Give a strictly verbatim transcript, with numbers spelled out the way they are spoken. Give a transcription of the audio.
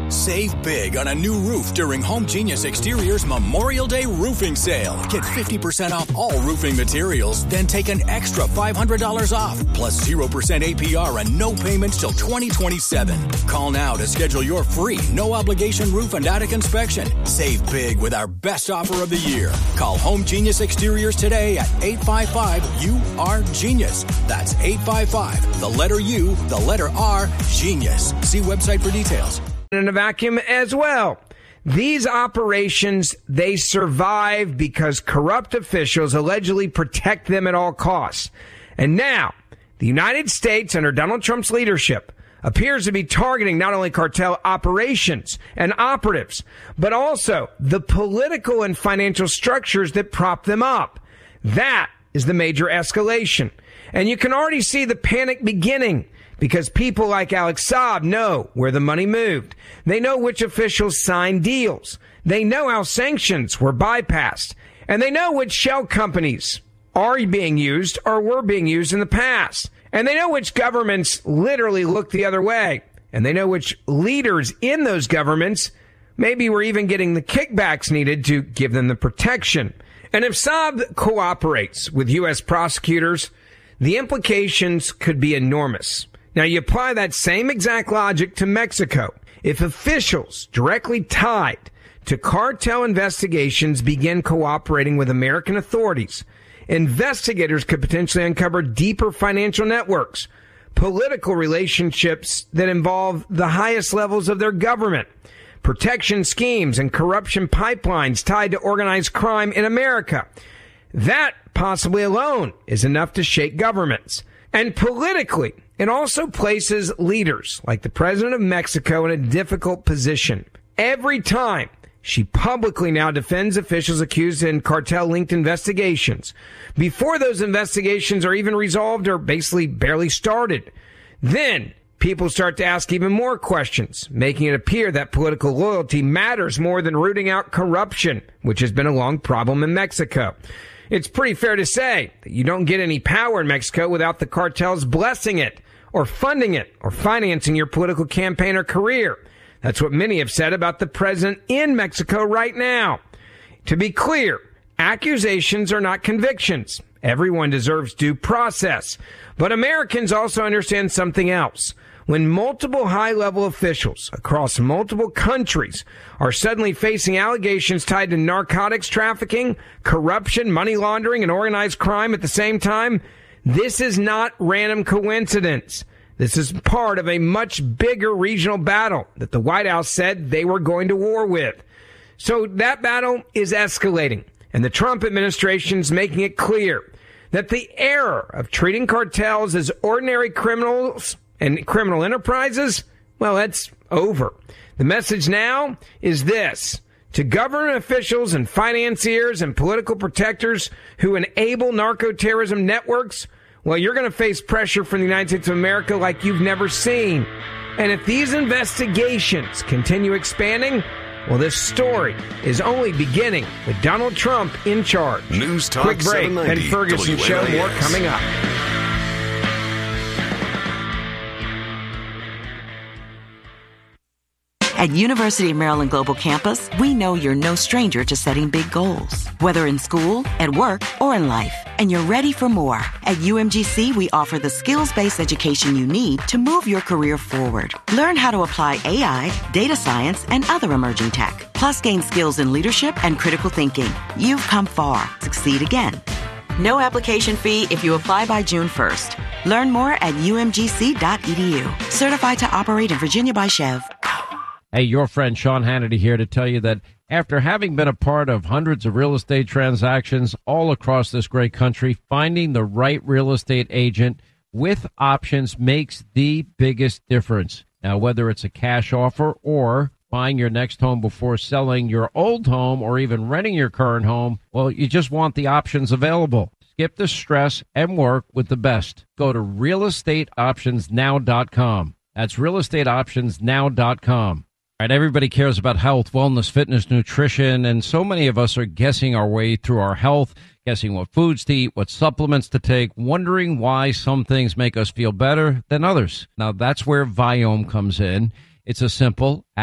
Save big on a new roof during Home Genius Exteriors Memorial Day roofing sale. Get fifty percent off all roofing materials, then take an extra five hundred dollars off, plus zero percent A P R and no payments till twenty twenty-seven. Call now to schedule your free, no-obligation roof and attic inspection. Save big with our best offer of the year. Call Home Genius Exteriors today at eight five five U R Genius. That's eight five five, the letter U, the letter R, Genius. See website for details. In a vacuum as well. These operations, they survive because corrupt officials allegedly protect them at all costs. And now, the United States, under Donald Trump's leadership, appears to be targeting not only cartel operations and operatives, but also the political and financial structures that prop them up. That is the major escalation. And you can already see the panic beginning, because people like Alex Saab know where the money moved. They know which officials signed deals. They know how sanctions were bypassed. And they know which shell companies are being used or were being used in the past. And they know which governments literally looked the other way. And they know which leaders in those governments maybe were even getting the kickbacks needed to give them the protection. And if Saab cooperates with U S prosecutors, the implications could be enormous. Now, you apply that same exact logic to Mexico. If officials directly tied to cartel investigations begin cooperating with American authorities, investigators could potentially uncover deeper financial networks, political relationships that involve the highest levels of their government, protection schemes and corruption pipelines tied to organized crime in America. That possibly alone is enough to shake governments. And politically, it also places leaders like the president of Mexico in a difficult position. Every time she publicly now defends officials accused in cartel-linked investigations, before those investigations are even resolved or basically barely started, then people start to ask even more questions, making it appear that political loyalty matters more than rooting out corruption, which has been a long problem in Mexico. It's pretty fair to say that you don't get any power in Mexico without the cartels blessing it, or funding it, or financing your political campaign or career. That's what many have said about the president in Mexico right now. To be clear, accusations are not convictions. Everyone deserves due process. But Americans also understand something else. When multiple high-level officials across multiple countries are suddenly facing allegations tied to narcotics trafficking, corruption, money laundering, and organized crime at the same time, this is not random coincidence. This is part of a much bigger regional battle that the White House said they were going to war with. So that battle is escalating, and the Trump administration is making it clear that the era of treating cartels as ordinary criminals and criminal enterprises, well, that's over. The message now is this. To government officials and financiers and political protectors who enable narco-terrorism networks, well, you're going to face pressure from the United States of America like you've never seen. And if these investigations continue expanding, well, this story is only beginning with Donald Trump in charge. News Talk Quick break, seven ninety and Ferguson W N I S. Show, more coming up. At University of Maryland Global Campus, we know you're no stranger to setting big goals, whether in school, at work, or in life, and you're ready for more. At U M G C, we offer the skills-based education you need to move your career forward. Learn how to apply A I, data science, and other emerging tech, plus gain skills in leadership and critical thinking. You've come far. Succeed again. No application fee if you apply by June first. Learn more at U M G C dot E D U. Certified to operate in Virginia by Chev. Hey, your friend Sean Hannity here to tell you that after having been a part of hundreds of real estate transactions all across this great country, finding the right real estate agent with options makes the biggest difference. Now, whether it's a cash offer or buying your next home before selling your old home or even renting your current home, well, you just want the options available. Skip the stress and work with the best. Go to real estate options now dot com. That's real estate options now dot com. All right, everybody cares about health, wellness, fitness, nutrition, and so many of us are guessing our way through our health, guessing what foods to eat, what supplements to take, wondering why some things make us feel better than others. Now, that's where Viome comes in. It's a simple